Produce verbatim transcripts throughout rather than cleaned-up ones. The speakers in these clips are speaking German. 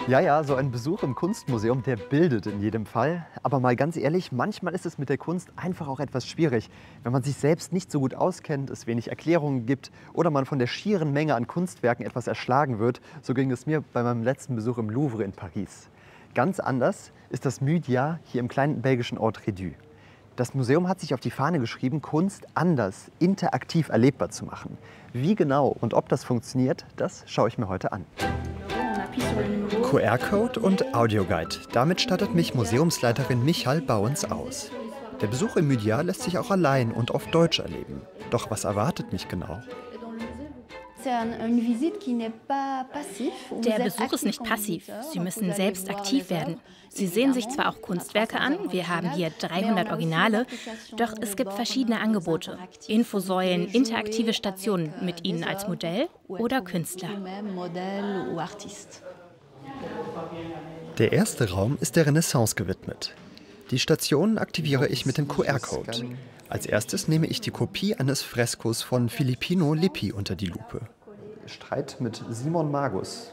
Ja, ja, so ein Besuch im Kunstmuseum, der bildet in jedem Fall. Aber mal ganz ehrlich, manchmal ist es mit der Kunst einfach auch etwas schwierig. Wenn man sich selbst nicht so gut auskennt, es wenig Erklärungen gibt oder man von der schieren Menge an Kunstwerken etwas erschlagen wird, so ging es mir bei meinem letzten Besuch im Louvre in Paris. Ganz anders ist das Mudia hier im kleinen belgischen Ort Rédu. Das Museum hat sich auf die Fahne geschrieben, Kunst anders, interaktiv erlebbar zu machen. Wie genau und ob das funktioniert, das schaue ich mir heute an. Q R-Code und Audioguide. Damit stattet mich Museumsleiterin Michal Bauens aus. Der Besuch im Mudia lässt sich auch allein und auf Deutsch erleben. Doch was erwartet mich genau? Der Besuch ist nicht passiv. Sie müssen selbst aktiv werden. Sie sehen sich zwar auch Kunstwerke an, wir haben hier dreihundert Originale, doch es gibt verschiedene Angebote. Infosäulen, interaktive Stationen mit Ihnen als Modell oder Künstler. Der erste Raum ist der Renaissance gewidmet. Die Station aktiviere ich mit dem Q R-Code. Als erstes nehme ich die Kopie eines Freskos von Filippino Lippi unter die Lupe. Streit mit Simon Magus.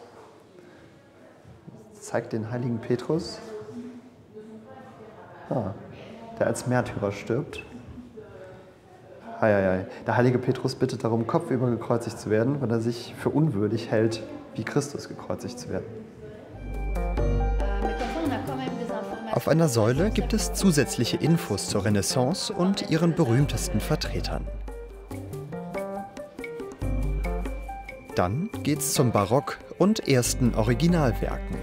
Zeigt den heiligen Petrus, ah, der als Märtyrer stirbt. Eieiei. Der heilige Petrus bittet darum, kopfüber gekreuzigt zu werden, weil er sich für unwürdig hält, wie Christus gekreuzigt zu werden. Auf einer Säule gibt es zusätzliche Infos zur Renaissance und ihren berühmtesten Vertretern. Dann geht's zum Barock und ersten Originalwerken.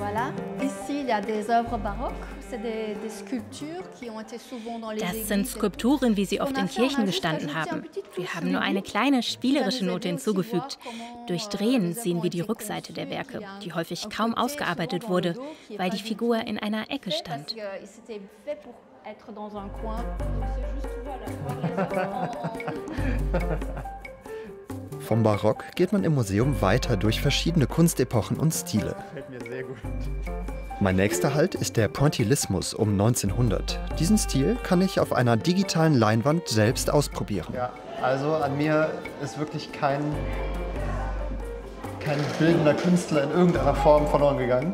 Das sind Skulpturen, wie sie oft in Kirchen gestanden haben. Wir haben nur eine kleine spielerische Note hinzugefügt. Durch Drehen sehen wir die Rückseite der Werke, die häufig kaum ausgearbeitet wurde, weil die Figur in einer Ecke stand. Vom Barock geht man im Museum weiter durch verschiedene Kunstepochen und Stile. Mein nächster Halt ist der Pointillismus um neunzehnhundert. Diesen Stil kann ich auf einer digitalen Leinwand selbst ausprobieren. Ja, also an mir ist wirklich kein, kein bildender Künstler in irgendeiner Form verloren gegangen.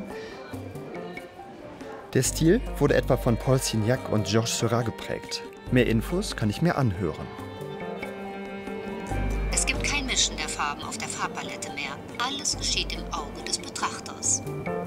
Der Stil wurde etwa von Paul Signac und Georges Seurat geprägt. Mehr Infos kann ich mir anhören. Es gibt kein Mischen der Farben auf der Farbpalette mehr. Alles geschieht im Auge des Betrachters.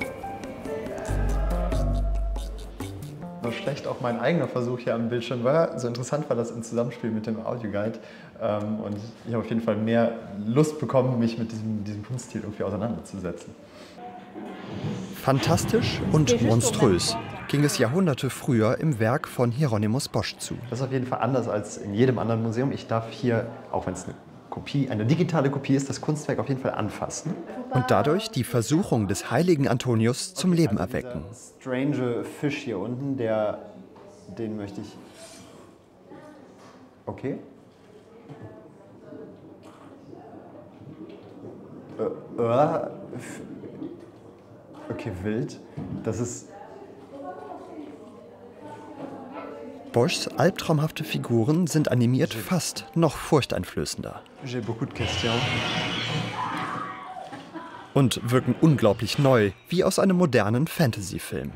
So schlecht auch mein eigener Versuch hier am Bildschirm war, so interessant war das im Zusammenspiel mit dem Audioguide. Ähm, und ich habe auf jeden Fall mehr Lust bekommen, mich mit diesem, diesem Kunststil irgendwie auseinanderzusetzen. Fantastisch und monströs ging es Jahrhunderte früher im Werk von Hieronymus Bosch zu. Das ist auf jeden Fall anders als in jedem anderen Museum. Ich darf hier, auch wenn es eine Kopie, eine digitale Kopie ist, das Kunstwerk auf jeden Fall anfassen. Und dadurch die Versuchung des heiligen Antonius zum Leben erwecken. Also strange Fisch hier unten, der, den möchte ich... Okay. Äh, äh, okay, wild. Das ist... Boschs albtraumhafte Figuren sind animiert fast noch furchteinflößender. Und wirken unglaublich neu, wie aus einem modernen Fantasy-Film.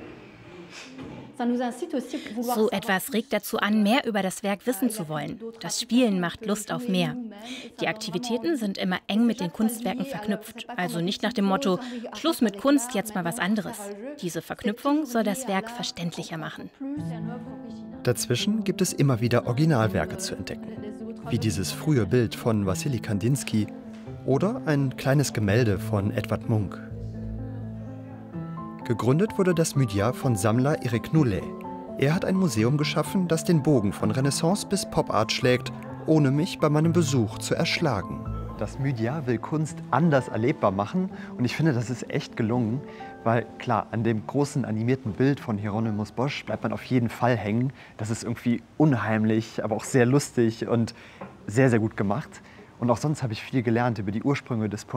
So etwas regt dazu an, mehr über das Werk wissen zu wollen. Das Spielen macht Lust auf mehr. Die Aktivitäten sind immer eng mit den Kunstwerken verknüpft. Also nicht nach dem Motto, Schluss mit Kunst, jetzt mal was anderes. Diese Verknüpfung soll das Werk verständlicher machen. Dazwischen gibt es immer wieder Originalwerke zu entdecken. Wie dieses frühe Bild von Wassily Kandinsky oder ein kleines Gemälde von Edvard Munch. Gegründet wurde das Mudia von Sammler Eric Noulet. Er hat ein Museum geschaffen, das den Bogen von Renaissance bis Pop-Art schlägt, ohne mich bei meinem Besuch zu erschlagen. Das Mudia will Kunst anders erlebbar machen und ich finde, das ist echt gelungen, weil klar, an dem großen animierten Bild von Hieronymus Bosch bleibt man auf jeden Fall hängen. Das ist irgendwie unheimlich, aber auch sehr lustig und sehr, sehr gut gemacht. Und auch sonst habe ich viel gelernt über die Ursprünge des